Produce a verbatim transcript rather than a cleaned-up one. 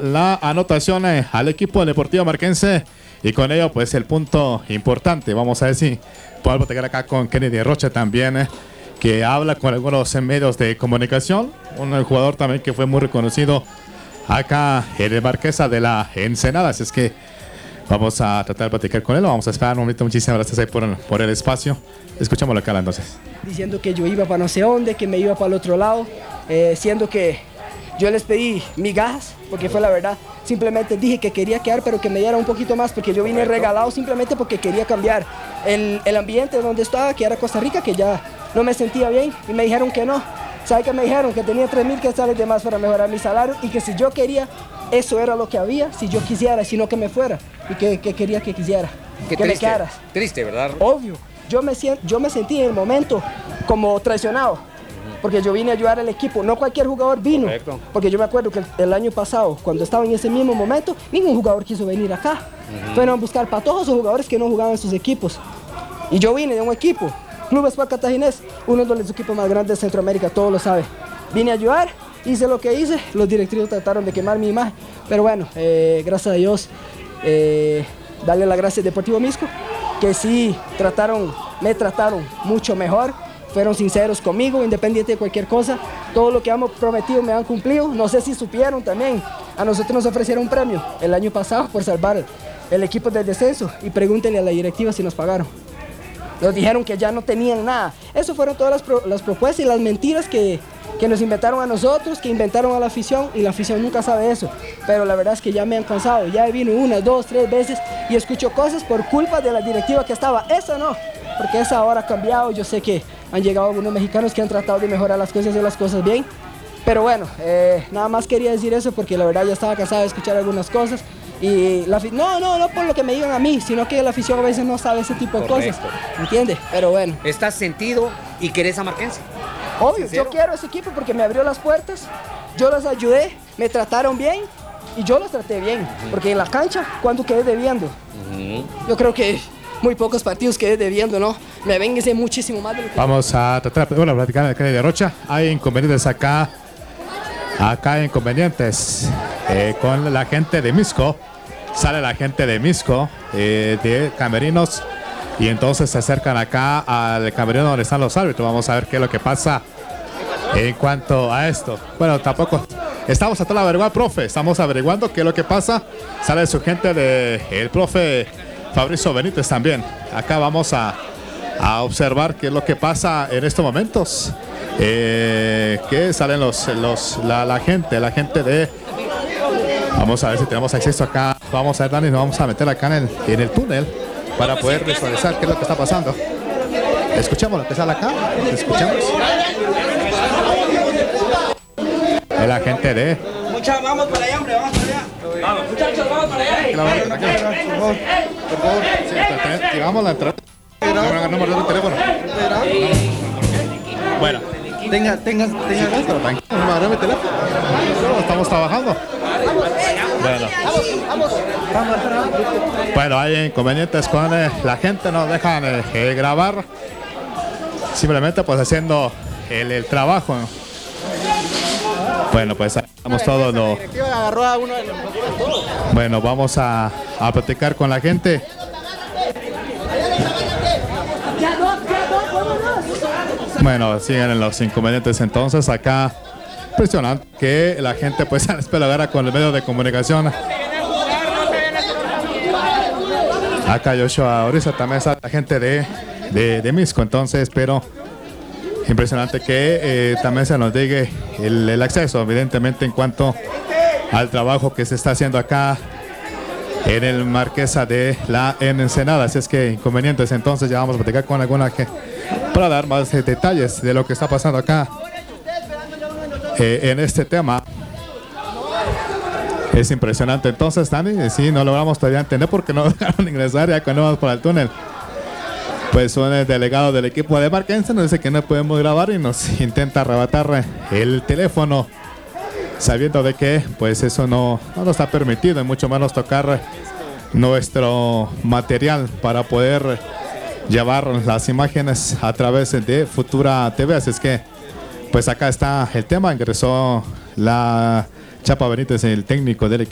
la anotación eh, al equipo Deportivo Marquense y con ello pues el punto importante. Vamos a ver si podemos platicar acá con Kennedy Rocha también, eh, que habla con algunos medios de comunicación, un jugador también que fue muy reconocido acá en el Marquesa de la Ensenada, así es que vamos a tratar de platicar con él, vamos a esperar un momento. Muchísimas gracias ahí por, por el espacio. Escuchémoslo acá entonces. Diciendo que yo iba para no sé dónde, que me iba para el otro lado, eh, siendo que yo les pedí migajas, porque fue la verdad. Simplemente dije que quería quedar, pero que me diera un poquito más, porque yo vine regalado simplemente porque quería cambiar el, el ambiente donde estaba, que era Costa Rica, que ya no me sentía bien, y me dijeron que no. ¿Sabe qué me dijeron? Que tenía tres mil quetzales de más para mejorar mi salario, y que si yo quería, eso era lo que había, si yo quisiera, sino que me fuera, y que, que quería que quisiera, Qué que triste, me quedaras. Triste, ¿verdad? Obvio, yo me, siento, yo me sentí en el momento como traicionado, porque yo vine a ayudar al equipo, no cualquier jugador vino. Correcto. Porque yo me acuerdo que el, el año pasado, cuando estaba en ese mismo momento, ningún jugador quiso venir acá. Uh-huh. Fueron a buscar para todos esos jugadores que no jugaban en sus equipos. Y yo vine de un equipo, Club Sport Cartaginés, uno de los equipos más grandes de Centroamérica, todos lo saben. Vine a ayudar, hice lo que hice, los directivos trataron de quemar mi imagen, pero bueno, eh, gracias a Dios, eh, darle las gracias a Deportivo Misco, que sí trataron, me trataron mucho mejor, fueron sinceros conmigo, independiente de cualquier cosa, todo lo que hemos prometido me han cumplido. No sé si supieron también, a nosotros nos ofrecieron un premio el año pasado por salvar el equipo del descenso, y pregúntenle a la directiva si nos pagaron. Nos dijeron que ya no tenían nada. Eso fueron todas las, pro, las propuestas y las mentiras que, que nos inventaron a nosotros, que inventaron a la afición, y la afición nunca sabe eso. Pero la verdad es que ya me han cansado, ya vino una, dos, tres veces y escucho cosas por culpa de la directiva que estaba. Esa no, porque esa ahora ha cambiado. Yo sé que han llegado algunos mexicanos que han tratado de mejorar las cosas y hacer las cosas bien. Pero bueno, eh, nada más quería decir eso porque la verdad ya estaba cansado de escuchar algunas cosas. Y la, no, no, no por lo que me digan a mí, sino que la afición a veces no sabe ese tipo de Correcto. Cosas, ¿entiendes? Pero bueno. ¿Estás sentido y querés a Marquense? Obvio, yo quiero ese equipo porque me abrió las puertas, yo los ayudé, me trataron bien y yo los traté bien. Uh-huh. Porque en la cancha, ¿cuánto quedé debiendo? Uh-huh. Yo creo que muy pocos partidos quedé debiendo, ¿no? Me vénguese muchísimo más de lo que... Vamos a tratar de bueno, platicar de Kennedy Rocha. Hay inconvenientes acá, acá hay inconvenientes eh, con la gente de Misco. Sale la gente de Misco, eh, de camerinos, y entonces se acercan acá al camerino donde están los árbitros. Vamos a ver qué es lo que pasa en cuanto a esto. Bueno, tampoco estamos tratando de averiguar, profe, estamos averiguando qué es lo que pasa. Sale su gente de el profe Fabricio Benítez también. Acá vamos a, a observar qué es lo que pasa en estos momentos. Eh, que salen los, los la, la gente, la gente de... Vamos a ver si tenemos acceso acá. Vamos a ver, Dani, nos vamos a meter acá en el, en el túnel para poder visualizar qué es lo que está pasando. Escuchemos lo que sale acá. Escuchamos. Es la gente de... Muchachos, vamos para allá, hombre, vamos para allá. Vamos, muchachos, vamos para allá. Por favor, por favor. Sí, vamos a entrar. El número de teléfono. Bueno. Tenga, tenga, tenga esto. Tranquilo, mi teléfono. Estamos trabajando. Bueno. Bueno, hay inconvenientes con eh, la gente, no dejan eh, eh, grabar. Simplemente pues haciendo el, el trabajo. Bueno, pues estamos todos lo... Bueno, vamos a, a platicar con la gente. Bueno, siguen los inconvenientes entonces acá. Impresionante que la gente pues se despelagara con el medio de comunicación. Acá Joshua Oriza también está la gente de, de, de Misco, entonces, pero impresionante que eh, también se nos diga el, el acceso, evidentemente, en cuanto al trabajo que se está haciendo acá en el Marquesa de la Ensenada. Así es que inconvenientes, entonces ya vamos a platicar con alguna gente para dar más eh, detalles de lo que está pasando acá eh, en este tema. Es impresionante entonces, Dani, sí, no logramos todavía entender porque no dejaron ingresar ya cuando vamos por el túnel. Pues un delegado del equipo de Marquense nos dice que no podemos grabar y nos intenta arrebatar el teléfono, sabiendo de que pues eso no, no nos está permitido, y mucho menos tocar nuestro material para poder llevar las imágenes a través de Futura T V. Así es que pues acá está el tema. Ingresó la Chapa Benítez, el técnico del equipo.